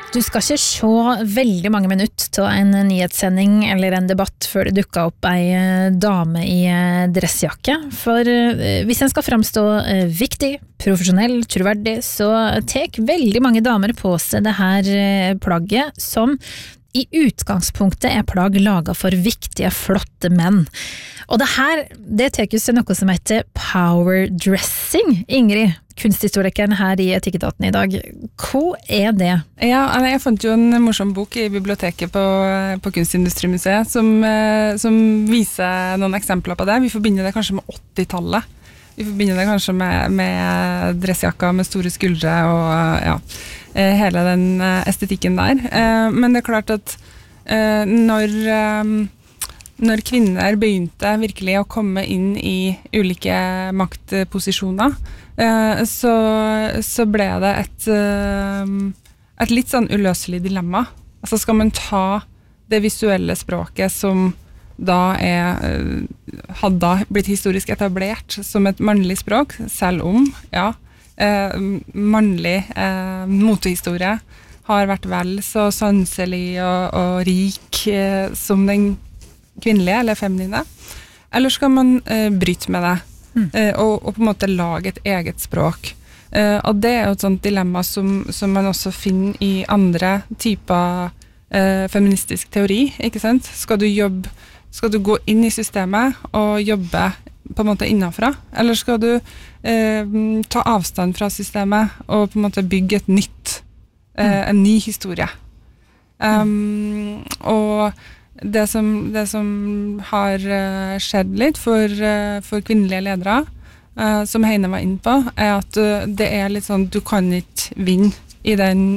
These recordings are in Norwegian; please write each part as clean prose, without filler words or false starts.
Du skal ikke se veldig mange minutter til en nyhetssending eller en debatt før det dukker opp ei dame i dressjakke, for hvis en skal fremstå viktig, profesjonell, troverdig, så tek veldig mange damer på seg det her plagget som i utgangspunktet plagg laget for viktige, flotte menn. Og det her, det teker seg noe som heter power dressing, Ingrid, kunsthistorikeren her i Etikketaten i dag. Hva det? Ja, jeg fant jo en morsom bok i biblioteket på Kunstindustrimuseet som viser noen eksempler på det. Vi forbinder det kanskje med 80-tallet. Vi forbinder det kanskje med dressjakka med store skuldre og ja, hele den estetikken der. Men det klart at når kvinner begynte virkelig å komme inn i ulike maktposisjoner, så ble det et litt sånn uløselig dilemma. Altså skal man ta det visuelle språket som da hadde blitt historisk etablert som et mannlig språk, selv om, ja, mannlig motehistorie har vært vel så sanselig og rik som den kvinnelige eller feminine, eller skal man bryte med det og på en måte lage et eget språk. Og det jo et sånt dilemma som man også finner i andre typer feministisk teori, ikke sant? Skal du gå inn i systemet og jobbe på en måte innenfra, eller skal du ta avstand fra systemet og på en måte bygge et nytt, en ny historie. Og det som har skjedd litt for kvinnelige ledere, som Heine var inne på, at det litt sånn, du kan ikke vinne i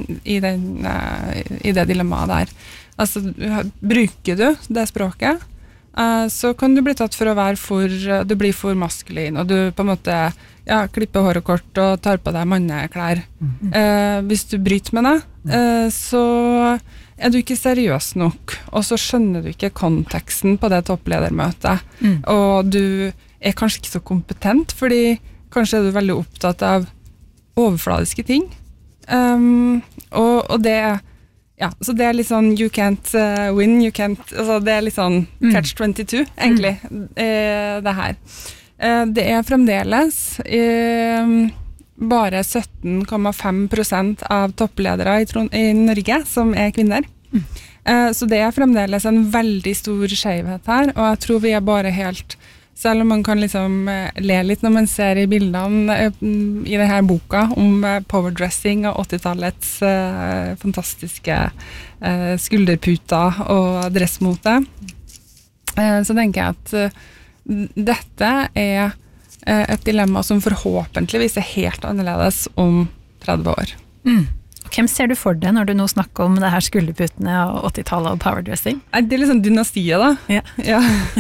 det dilemmaet der. Altså, bruker du det språket, så kan du bli tatt for å være du blir for maskulin, og du på en måte klipper håret kort og tar på deg manneklær. Hvis du bryter med det, så du ikke seriøs nok, og så skjønner du ikke konteksten på det toppledermøtet, og du kanskje ikke så kompetent, fordi kanskje du veldig opptatt av overfladiske ting, og det ja, så det litt sånn you can't win, you can't, altså det litt sånn catch-22 egentlig, det her. Det fremdeles bare 17,5% av toppledere i Norge som kvinner. Så det fremdeles en veldig stor skjevhet her, og jeg tror vi bare helt, selv om man kan liksom le litt når man ser i bildene i denne boka om powerdressing og 80-tallets fantastiske skulderputer og dressmote, så tenker jeg at dette et dilemma som forhåpentligvis helt annerledes om 30 år. Hvem ser du for deg når du nå snakker om det her skulderputene og 80-tallet og powerdressing? Det litt sånn dynastiet da. Ja.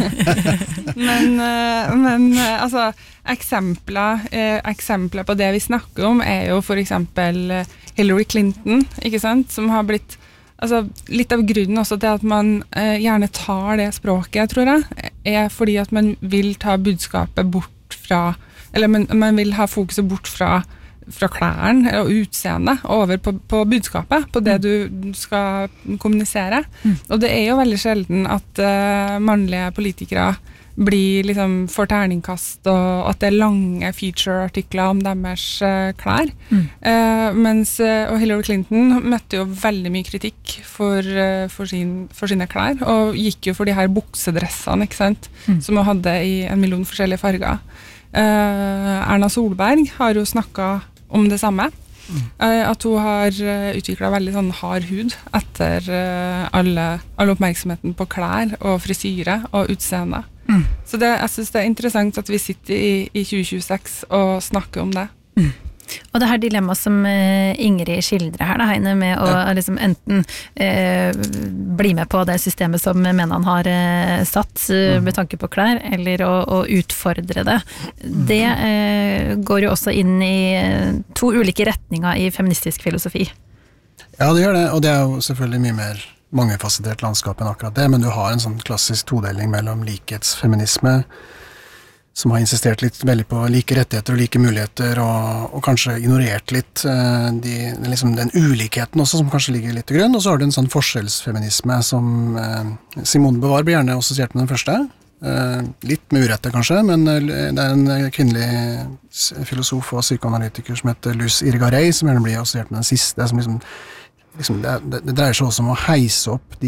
men altså, eksempler på det vi snakker om jo for eksempel Hillary Clinton, ikke sant? Som har blitt, altså litt av grunnen også til at man gjerne tar det språket, tror jeg, fordi at man vil ta budskapet bort fra, eller man vil ha fokuset bort fra klærne og utseendet over på budskapet, på det du skal kommunisere. Og det jo veldig sjelden at mannlige politikere blir liksom for terningkast, og at det lange feature-artikler om deres klær. Og Hillary Clinton møtte jo veldig mye kritikk for sine klær, og gikk jo for de her buksedressene, ikke sant? Som hun hadde i 1 million forskjellige farger. Erna Solberg har jo snakket om det samme, at hun har utviklet veldig sånn hard hud etter alle oppmerksomheten på klær og frisyre og utseende. Så jeg synes det interessant at vi sitter i 2026 og snakker om det. Og det her dilemmaet som Ingrid skildrer her, Heine, med å liksom enten bli med på det systemet som mennene har satt med tanke på klær, eller å utfordre det. Det går jo også inn i 2 ulike retninger i feministisk filosofi. Ja, det gjør det, og det jo selvfølgelig mye mer mangefasettert landskap enn akkurat det, men du har en sånn klassisk todeling mellom likhetsfeminisme som har insistert litt veldig på like rettigheter og like muligheter, og kanskje ignorert litt liksom den ulikheten også, som kanskje ligger litt til grunn. Og så har du en sånn forskjellsfeminisme som Simone de Beauvoir blir gjerne assosiert med den første. Litt med urette kanskje, men det er en kvinnelig filosof og psykoanalytiker som heter Luce Irigaray, som gjerne blir assosiert med den siste, som liksom det dreier seg også om å heise opp de